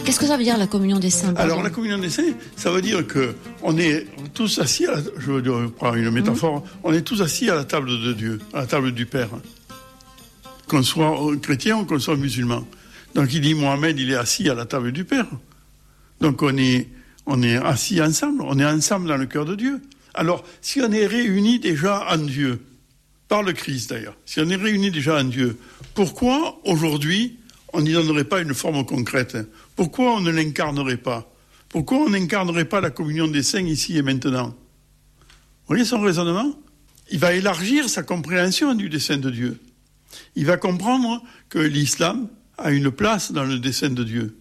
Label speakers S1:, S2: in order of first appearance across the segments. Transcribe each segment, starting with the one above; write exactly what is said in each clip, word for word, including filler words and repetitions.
S1: Qu'est-ce que ça veut dire la communion des saints?
S2: Alors la communion des saints, ça veut dire que on est tous assis, à la, je veux prendre une métaphore, mmh. on est tous assis à la table de Dieu, à la table du Père. Qu'on soit chrétien ou qu'on soit musulman. Donc il dit Mohamed, il est assis à la table du Père. Donc on est, on est assis ensemble, on est ensemble dans le cœur de Dieu. Alors si on est réunis déjà en Dieu, par le Christ d'ailleurs, si on est réunis déjà en Dieu, pourquoi aujourd'hui on n'y donnerait pas une forme concrète? Pourquoi on ne l'incarnerait pas? Pourquoi on n'incarnerait pas la communion des saints ici et maintenant? Vous voyez son raisonnement? Il va élargir sa compréhension du dessein de Dieu. Il va comprendre que l'islam a une place dans le dessein de Dieu.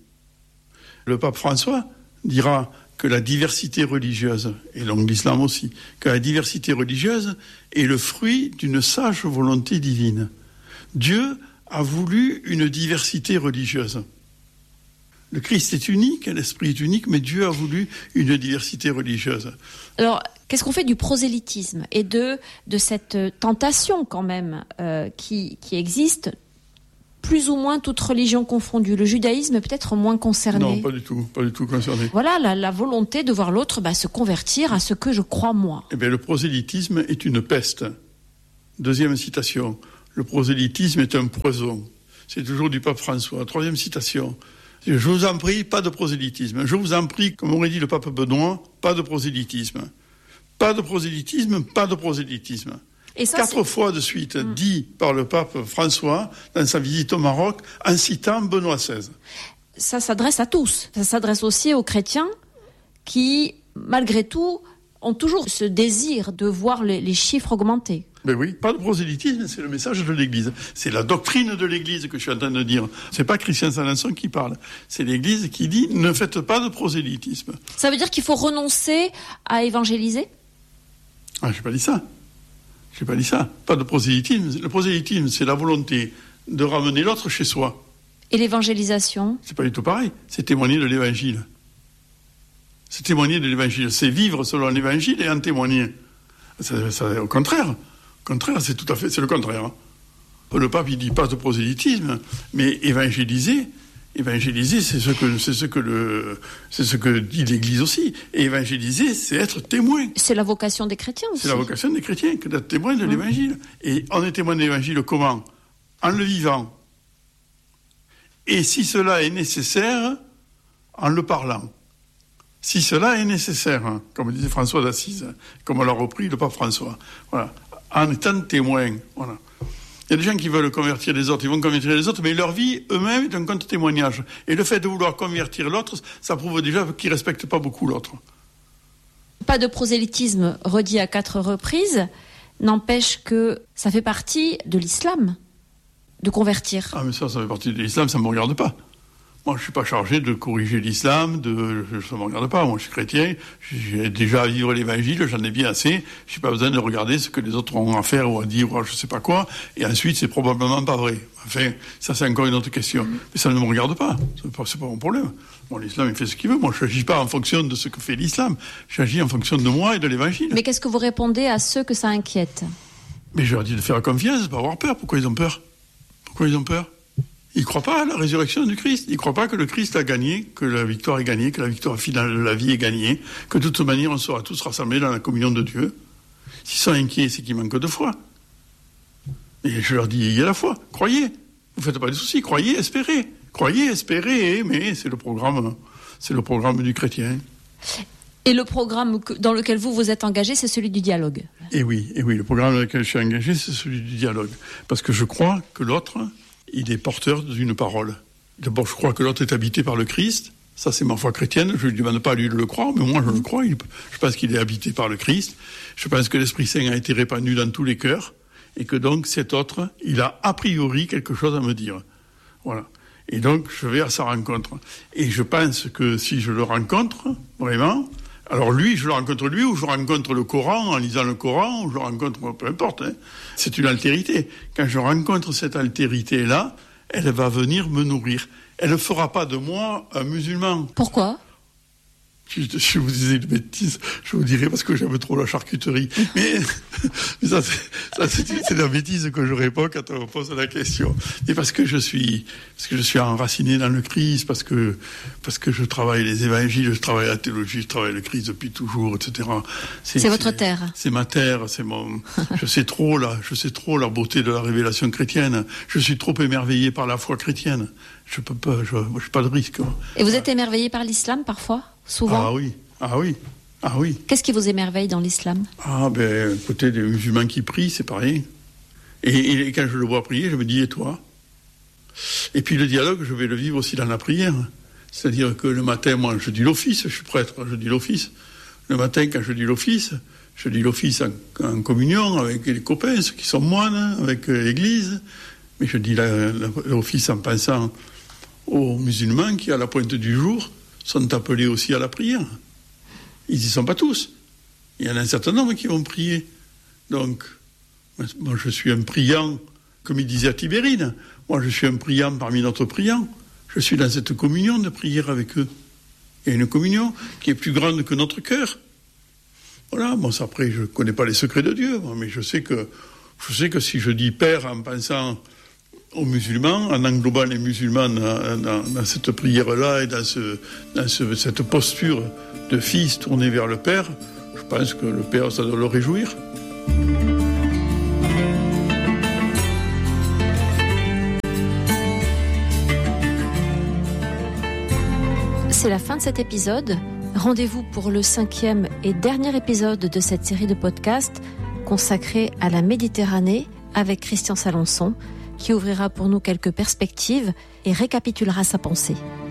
S2: Le pape François dira que la diversité religieuse, et donc l'islam aussi, que la diversité religieuse est le fruit d'une sage volonté divine. Dieu a voulu une diversité religieuse. Le Christ est unique, l'Esprit est unique, mais Dieu a voulu une diversité religieuse.
S1: Alors, qu'est-ce qu'on fait du prosélytisme et de, de cette tentation quand même euh, qui, qui existe, plus ou moins toutes religions confondues? Le judaïsme est peut-être moins concerné.
S2: Non, pas du tout, pas du tout concerné.
S1: Voilà, la, la volonté de voir l'autre bah, se convertir à ce que je crois moi.
S2: Eh bien, le prosélytisme est une peste. Deuxième citation. Le prosélytisme est un poison. C'est toujours du pape François. Troisième citation. Je vous en prie, pas de prosélytisme. Je vous en prie, comme aurait dit le pape Benoît, pas de prosélytisme. Pas de prosélytisme, pas de prosélytisme. Et ça, Quatre c'est... fois de suite mmh. dit par le pape François dans sa visite au Maroc en citant Benoît seize.
S1: Ça s'adresse à tous. Ça s'adresse aussi aux chrétiens qui, malgré tout, ont toujours ce désir de voir les, les chiffres augmenter.
S2: Ben oui, pas de prosélytisme, c'est le message de l'Église. C'est la doctrine de l'Église que je suis en train de dire. C'est pas Christian Salançon qui parle. C'est l'Église qui dit ne faites pas de prosélytisme.
S1: Ça veut dire qu'il faut renoncer à évangéliser?
S2: Ah, j'ai pas dit ça. J'ai pas dit ça. Pas de prosélytisme. Le prosélytisme, c'est la volonté de ramener l'autre chez soi.
S1: Et l'évangélisation? C'est
S2: pas du tout pareil. C'est témoigner de l'Évangile. C'est témoigner de l'Évangile. C'est vivre selon l'Évangile et en témoigner. Ça, ça, au contraire. Au contraire, c'est tout à fait, c'est le contraire. Le pape, il dit pas de prosélytisme, mais évangéliser, évangéliser, c'est ce que, c'est ce que le, c'est ce que dit l'Église aussi. Et évangéliser, c'est être témoin.
S1: C'est la vocation des chrétiens aussi.
S2: C'est la vocation des chrétiens, que d'être témoin de mmh. l'Évangile. Et on est témoin de l'Évangile comment? En le vivant. Et si cela est nécessaire, en le parlant. Si cela est nécessaire, hein, comme disait François d'Assise, comme l'a repris le pape François. Voilà. En étant témoin. Voilà. Il y a des gens qui veulent convertir les autres, ils vont convertir les autres, mais leur vie eux-mêmes est un contre-témoignage. Et le fait de vouloir convertir l'autre, ça prouve déjà qu'ils ne respectent pas beaucoup l'autre.
S1: Pas de prosélytisme redit à quatre reprises, n'empêche que ça fait partie de l'islam, de convertir.
S2: Ah mais ça, ça fait partie de l'islam, ça ne me regarde pas. Moi, je ne suis pas chargé de corriger l'islam, de, ça ne me regarde pas. Moi, je suis chrétien, j'ai déjà à vivre l'évangile, j'en ai bien assez. Je n'ai pas besoin de regarder ce que les autres ont à faire ou à dire ou à je ne sais pas quoi. Et ensuite, c'est probablement pas vrai. Enfin, ça, c'est encore une autre question. Mais ça ne me regarde pas. Ce n'est pas, c'est pas mon problème. Bon, l'islam, il fait ce qu'il veut. Moi, je n'agis pas en fonction de ce que fait l'islam. J'agis en fonction de moi et de l'évangile.
S1: Mais qu'est-ce que vous répondez à ceux que ça inquiète?
S2: Mais je leur dis de faire confiance, de ne pas avoir peur. Pourquoi ils ont peur? Pourquoi ils ont peur? Ils ne croient pas à la résurrection du Christ. Ils ne croient pas que le Christ a gagné, que la victoire est gagnée, que la victoire finale de la vie est gagnée, que de toute manière, on sera tous rassemblés dans la communion de Dieu. S'ils sont inquiets, c'est qu'ils manquent de foi. Et je leur dis, il y a la foi. Croyez. Vous ne faites pas de soucis. Croyez, espérez. Croyez, espérez, mais c'est le programme, c'est le programme du chrétien.
S1: Et le programme dans lequel vous vous êtes engagé, c'est celui du dialogue.
S2: Et oui, et oui, le programme dans lequel je suis engagé, c'est celui du dialogue. Parce que je crois que l'autre, il est porteur d'une parole. D'abord, je crois que l'autre est habité par le Christ. Ça, c'est ma foi chrétienne. Je ne lui demande pas à lui de le croire, mais moi, je le crois. Je pense qu'il est habité par le Christ. Je pense que l'Esprit Saint a été répandu dans tous les cœurs et que donc, cet autre, il a a priori quelque chose à me dire. Voilà. Et donc, je vais à sa rencontre. Et je pense que si je le rencontre, vraiment, alors lui, je le rencontre lui, ou je rencontre le Coran en lisant le Coran, ou je le rencontre, peu importe, hein. C'est une altérité. Quand je rencontre cette altérité-là, elle va venir me nourrir. Elle ne fera pas de moi un musulman.
S1: Pourquoi?
S2: Je, je vous disais une bêtise, je vous dirais parce que j'aime trop la charcuterie. Mais, mais ça, c'est, ça c'est, c'est la bêtise que je réponds quand on me pose la question. Et parce que je suis, parce que je suis enraciné dans le Christ, parce que, parce que je travaille les évangiles, je travaille la théologie, je travaille le Christ depuis toujours, et cetera.
S1: C'est, c'est votre terre.
S2: C'est ma terre, c'est mon, je sais trop là, je sais trop la beauté de la révélation chrétienne. Je suis trop émerveillé par la foi chrétienne. Je peux pas, je, je suis pas de risque.
S1: Et vous êtes émerveillé par l'islam parfois? Souvent.
S2: Ah oui, ah oui, ah oui.
S1: Qu'est-ce qui vous émerveille dans l'islam?
S2: Ah ben, écoutez, des musulmans qui prient, c'est pareil. Et, et quand je le vois prier, je me dis, et toi? Et puis le dialogue, je vais le vivre aussi dans la prière. C'est-à-dire que le matin, moi, je dis l'office, je suis prêtre, je dis l'office. Le matin, quand je dis l'office, je dis l'office en, en communion avec les copains, ceux qui sont moines, avec l'église. Mais je dis la, la, l'office en pensant aux musulmans qui, à la pointe du jour, sont appelés aussi à la prière. Ils n'y sont pas tous. Il y en a un certain nombre qui vont prier. Donc, moi je suis un priant, comme il disait à Tibérine, moi je suis un priant parmi notre priant. Je suis dans cette communion de prière avec eux. Il y a une communion qui est plus grande que notre cœur. Voilà, bon, ça, après, je ne connais pas les secrets de Dieu, mais je sais que, je sais que si je dis Père en pensant aux musulmans, en englobant les musulmans dans, dans, dans cette prière-là et dans, ce, dans ce, cette posture de fils tourné vers le Père, je pense que le Père, ça doit le réjouir.
S1: C'est la fin de cet épisode. Rendez-vous pour le cinquième et dernier épisode de cette série de podcasts consacrée à la Méditerranée avec Christian Salençon, qui ouvrira pour nous quelques perspectives et récapitulera sa pensée.